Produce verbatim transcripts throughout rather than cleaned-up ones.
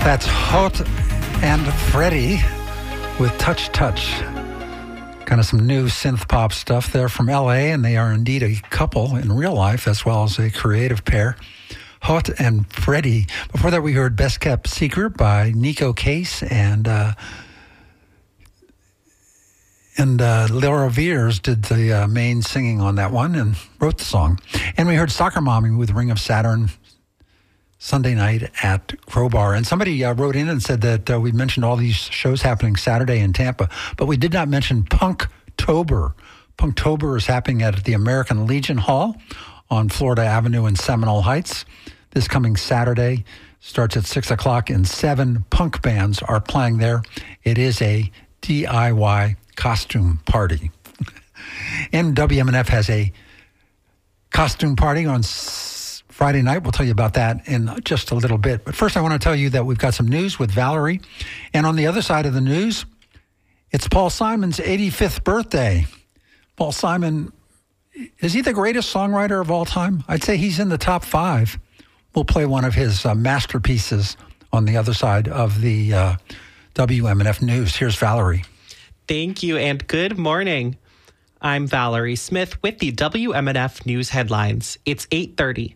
That's Hot and Freddie with Touch Touch. Kind of some new synth pop stuff there from L A, and they are indeed a couple in real life as well as a creative pair. Hot and Freddie. Before that, we heard Best Kept Secret by Nico Case, and uh, and uh, Laura Veers did the uh, main singing on that one and wrote the song. And we heard Soccer Mommy with Ring of Saturn Sunday night at Crowbar. And somebody uh, wrote in and said that uh, we mentioned all these shows happening Saturday in Tampa, but we did not mention Punktober. Punktober is happening at the American Legion Hall on Florida Avenue in Seminole Heights. This coming Saturday starts at six o'clock, and seven punk bands are playing there. It is a D I Y costume party. And W M N F has a costume party on Friday night. We'll tell you about that in just a little bit. But first, I want to tell you that we've got some news with Valerie. And on the other side of the news, it's Paul Simon's eighty-fifth birthday. Paul Simon, is he the greatest songwriter of all time? I'd say he's in the top five. We'll play one of his uh, masterpieces on the other side of the uh, W M N F news. Here's Valerie. Thank you, and good morning. I'm Valerie Smith with the W M N F news headlines. It's eight thirty.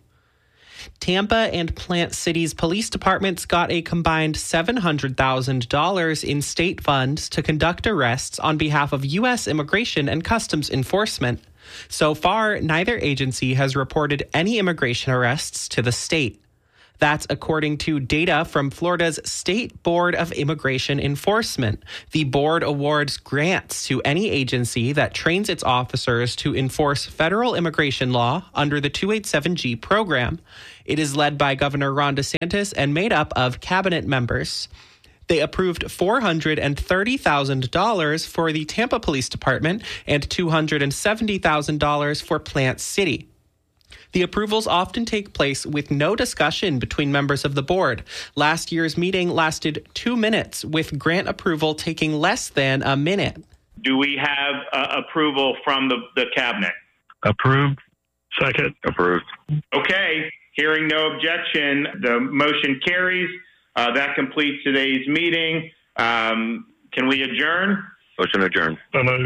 Tampa and Plant City's police departments got a combined seven hundred thousand dollars in state funds to conduct arrests on behalf of U S Immigration and Customs Enforcement. So far, neither agency has reported any immigration arrests to the state. That's according to data from Florida's State Board of Immigration Enforcement. The board awards grants to any agency that trains its officers to enforce federal immigration law under the two eighty-seven G program. It is led by Governor Ron DeSantis and made up of cabinet members. They approved four hundred thirty thousand dollars for the Tampa Police Department and two hundred seventy thousand dollars for Plant City. The approvals often take place with no discussion between members of the board. Last year's meeting lasted two minutes, with grant approval taking less than a minute. Do we have uh, approval from the, the cabinet? Approved. Second. Approved. Okay. Hearing no objection, the motion carries. Uh, that completes today's meeting. Um, can we adjourn? Motion adjourned.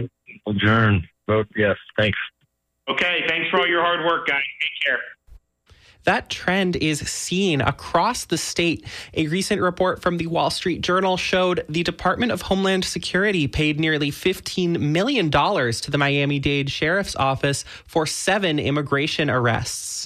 Adjourn. Vote yes. Thanks. Okay, thanks for all your hard work, guys. Take care. That trend is seen across the state. A recent report from the Wall Street Journal showed the Department of Homeland Security paid nearly fifteen million dollars to the Miami-Dade Sheriff's Office for seven immigration arrests.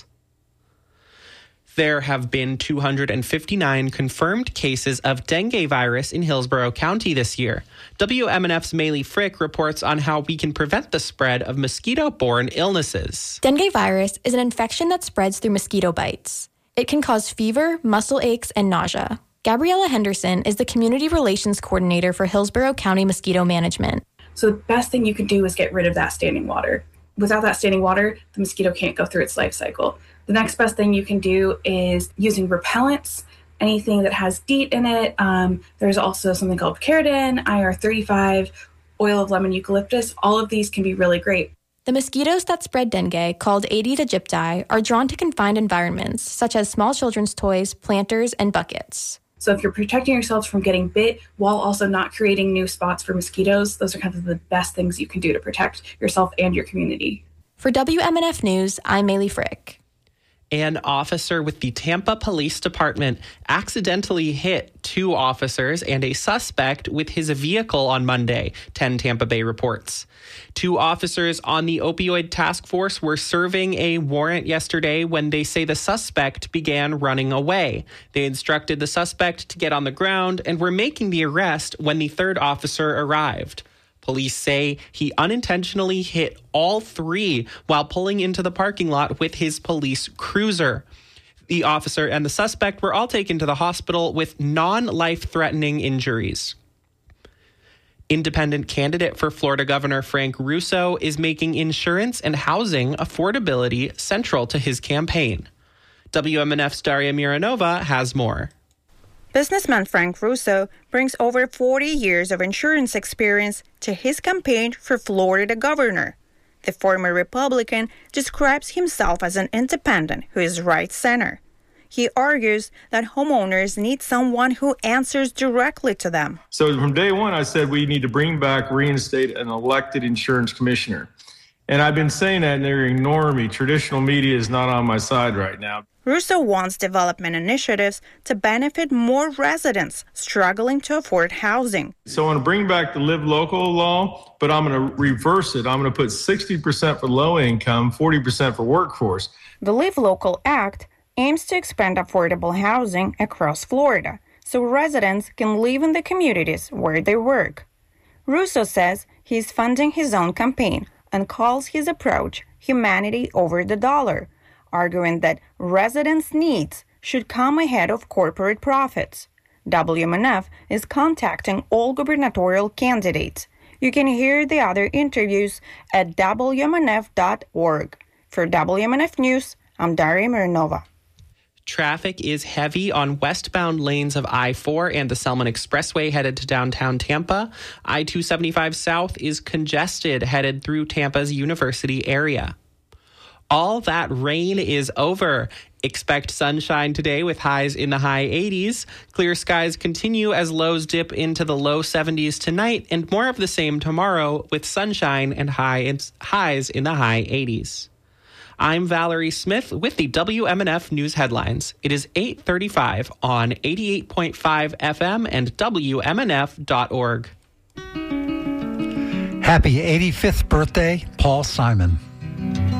There have been two hundred fifty-nine confirmed cases of dengue virus in Hillsborough County this year. W M N F's Maylee Frick reports on how we can prevent the spread of mosquito-borne illnesses. Dengue virus is an infection that spreads through mosquito bites. It can cause fever, muscle aches, and nausea. Gabriella Henderson is the Community Relations Coordinator for Hillsborough County Mosquito Management. So the best thing you can do is get rid of that standing water. Without that standing water, the mosquito can't go through its life cycle. The next best thing you can do is using repellents, anything that has DEET in it. Um, there's also something called Picaridin, I R thirty-five, oil of lemon eucalyptus. All of these can be really great. The mosquitoes that spread dengue, called Aedes aegypti, are drawn to confined environments, such as small children's toys, planters, and buckets. So if you're protecting yourselves from getting bit while also not creating new spots for mosquitoes, those are kind of the best things you can do to protect yourself and your community. For W M N F News, I'm Maylee Frick. An officer with the Tampa Police Department accidentally hit two officers and a suspect with his vehicle on Monday, ten Tampa Bay reports. Two officers on the opioid task force were serving a warrant yesterday when they say the suspect began running away. They instructed the suspect to get on the ground and were making the arrest when the third officer arrived. Police say he unintentionally hit all three while pulling into the parking lot with his police cruiser. The officer and the suspect were all taken to the hospital with non-life-threatening injuries. Independent candidate for Florida Governor Frank Russo is making insurance and housing affordability central to his campaign. W M N F's Daria Miranova has more. Businessman Frank Russo brings over forty years of insurance experience to his campaign for Florida governor. The former Republican describes himself as an independent who is right-center. He argues that homeowners need someone who answers directly to them. So from day one, I said we need to bring back, reinstate an elected insurance commissioner. And I've been saying that and they're ignoring me. Traditional media is not on my side right now. Russo wants development initiatives to benefit more residents struggling to afford housing. So I want to bring back the Live Local law, but I'm going to reverse it. I'm going to put sixty percent for low income, forty percent for workforce. The Live Local Act aims to expand affordable housing across Florida so residents can live in the communities where they work. Russo says he's funding his own campaign and calls his approach humanity over the dollar, arguing that residents' needs should come ahead of corporate profits. W M N F is contacting all gubernatorial candidates. You can hear the other interviews at W M N F dot org. For W M N F News, I'm Daria Mironova. Traffic is heavy on westbound lanes of I four and the Selman Expressway headed to downtown Tampa. I two seventy-five South is congested headed through Tampa's University area. All that rain is over. Expect sunshine today with highs in the high eighties. Clear skies continue as lows dip into the low seventies tonight, and more of the same tomorrow with sunshine and high in, highs in the high eighties. I'm Valerie Smith with the W M N F News Headlines. It is eight thirty-five on eighty-eight point five F M and W M N F dot org. Happy eighty-fifth birthday, Paul Simon.